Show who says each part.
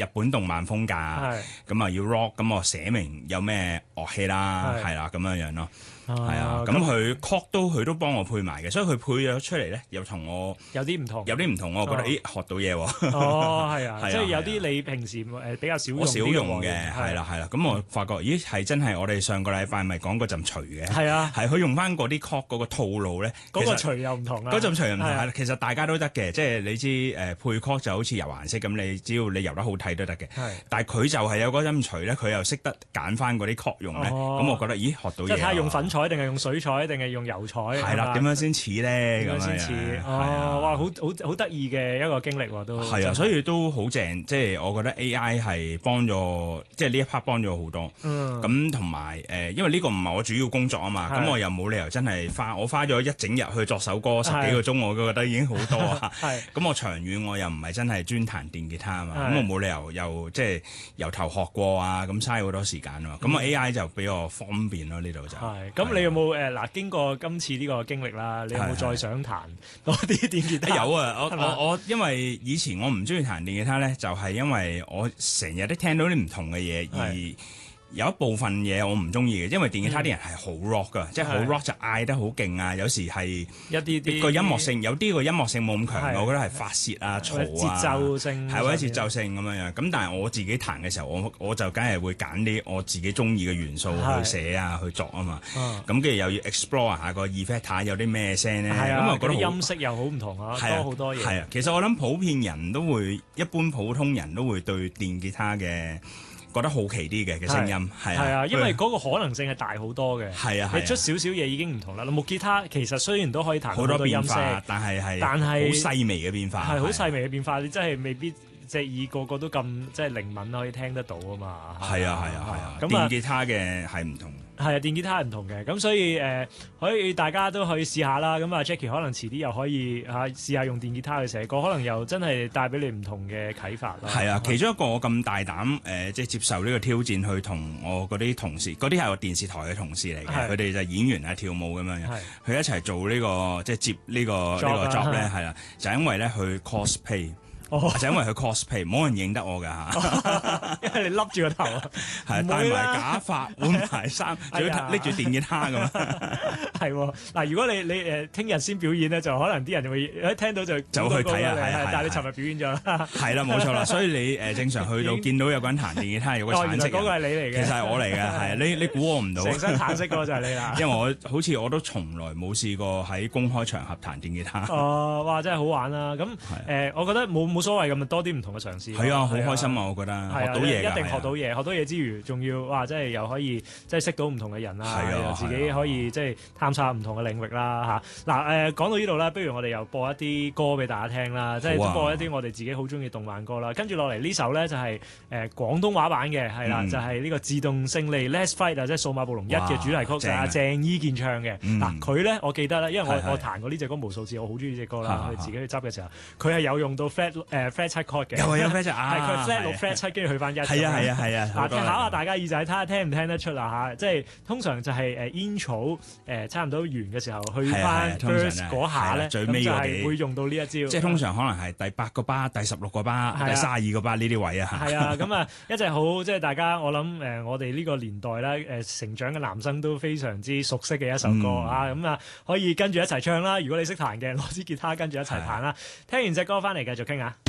Speaker 1: 日本動漫風格，咁啊要 rock，咁我寫明有咩樂器啦，係啦咁樣樣咯。係啊，咁佢都幫我配埋嘅，所以佢配咗出嚟咧，又同我
Speaker 2: 有啲唔同，我
Speaker 1: 覺得學到嘢喎。
Speaker 2: 哦，係啊，即係有啲你平時比較少用
Speaker 1: 嘅，係啦。咁我發覺，咦，係真係我哋上個禮拜咪講嗰陣錘嘅，係
Speaker 2: 啊，
Speaker 1: 係佢用翻嗰啲 chord 嗰個套路咧，
Speaker 2: 嗰個錘又唔同啦，
Speaker 1: 嗰陣錘又唔同係，其實大家都得嘅，即係你知配 chord 就好似游顏色咁，你只要你游得好睇都得嘅。但係佢就係有嗰陣錘咧，佢又識得揀翻嗰啲 chord 用咧，咁我覺得，咦，學到嘢。
Speaker 2: 即係睇下用粉彩定係用水彩定係用油彩，
Speaker 1: 係啦，點樣先似咧？
Speaker 2: 點樣先似？哇，好得意嘅一個經歷喎，都
Speaker 1: 係啊，所以都好正。即係我覺得 AI 係幫咗，即係呢一 part 幫咗好多。咁同埋因為呢個唔係我主要工作啊嘛，咁我又冇理由真係我花咗一整日去作首歌10幾個鐘，我都覺得已經好多啊。咁我長遠我又唔係真係專彈電吉他啊嘛，咁我冇理由又即係由頭學過啊，咁嘥好多時間啊。咁AI 就比我方便咯，呢度就
Speaker 2: 係。咁你有冇嗱經過今次呢個經歷啦，你有冇再想彈多啲電吉他？
Speaker 1: 有啊，我因為以前我唔中意彈電吉他咧，就係因為我成日都聽到啲唔同嘅嘢，而有一部分嘢我唔中意嘅，因為電吉他啲人係好 rock 噶，即係好 rock 就嗌得好勁啊，有時係
Speaker 2: 一啲
Speaker 1: 個音樂性，有啲個音樂性冇咁強，我覺得係發泄啊、嘈啊、
Speaker 2: 節奏性
Speaker 1: 係或者節奏性咁樣樣。咁但係我自己彈嘅時候，我就梗係會揀啲我自己中意嘅元素去寫啊、去作啊嘛。咁跟住又要 explore 下個 effect 有啲咩聲咧。咁我覺得
Speaker 2: 音色又好唔同啊，多好多嘢。
Speaker 1: 係啊，其實我諗普遍人都會，一般普通人都會對電吉他嘅覺得好奇啲嘅聲音，係啊，
Speaker 2: 因為嗰個可能性係大好多嘅。
Speaker 1: 係啊，
Speaker 2: 你出少少嘢已經唔同啦。木吉他其實雖然都可以彈
Speaker 1: 好多
Speaker 2: 音色，
Speaker 1: 但係
Speaker 2: 好
Speaker 1: 細微嘅變化，
Speaker 2: 係好細微嘅變化，你真係未必即係以個個都咁即係靈敏可以聽得到啊嘛。
Speaker 1: 係啊，電吉他嘅係唔同。
Speaker 2: 係啊，電吉他係唔同嘅，咁所以可以大家都可以試下啦。咁啊 Jackie 可能遲啲又可以試下用電吉他去寫歌，可能又真係帶俾你唔同嘅啟發啦。
Speaker 1: 係啊，其中一個我咁大膽即係接受呢個挑戰，去同我嗰啲同事，嗰啲係我電視台嘅同事嚟嘅，佢哋就演員啊、跳舞咁樣，佢一齊做呢個即係接呢個 job 咧，係啦，就因為咧去 cosplay。就因為佢 cosplay， 冇人認得我㗎嚇，
Speaker 2: 因為你笠住個頭啊，
Speaker 1: 係戴埋假髮，換埋衫，仲要拎住電吉他咁。
Speaker 2: 係喎，嗱，如果你聽日先表演咧，就可能啲人會一聽到就
Speaker 1: 去睇啊，
Speaker 2: 但係你尋日表演咗啦，
Speaker 1: 係啦，冇錯啦，所以你正常去到見到有個人彈電吉他，有個橙色，
Speaker 2: 嗰個係你嚟嘅，
Speaker 1: 其實係我嚟嘅，係你估我唔到，
Speaker 2: 成身橙色嗰個就係你啦，
Speaker 1: 因為我好似我都從來冇試過喺公開場合彈電吉他。
Speaker 2: 哇，真係好玩啦！咁我覺得冇所謂咁，多啲唔同嘅嘗試。
Speaker 1: 係啊，好開心啊！我覺得學到嘢，
Speaker 2: 一定學到嘢，學到嘢之餘，仲要哇，真係又可以即係識到唔同嘅人啦，自己可以即係探索唔同嘅領域啦嚇。嗱講到呢度啦，不如我哋又播一啲歌俾大家聽啦，即係都播一啲我哋自己好中意動漫歌啦。跟住落嚟呢首咧就係廣東話版嘅，係啦，就係呢個自動勝利 Let's Fight 啊，即係數碼暴龍1嘅主題曲，就係阿鄭伊健唱嘅。嗱佢咧，我記得咧，因為我彈過呢隻歌無數次，我好中意呢隻歌啦。佢自己去執嘅時候，佢係有用到 flat 7 chord 嘅，
Speaker 1: 有 flat 7
Speaker 2: 係佢 flat 6 flat 7，跟住去翻1。
Speaker 1: 係啊。
Speaker 2: 嗱，考下大家耳仔，睇下聽唔聽得出啊嚇！即係通常就係intro 差唔多完嘅時候，去翻 verse 嗰下咧，
Speaker 1: 最尾
Speaker 2: 就係會用到呢一招。
Speaker 1: 即係通常可能係第8個巴、第16個巴、第32個巴呢啲位啊。
Speaker 2: 係啊，咁啊一隻好即係大家我諗我哋呢個年代咧成長嘅男生都非常之熟悉嘅一首歌啊，咁啊可以跟住一齊唱啦。如果你識彈嘅，攞支吉他跟住一齊彈啦。聽完隻歌翻嚟繼續傾下。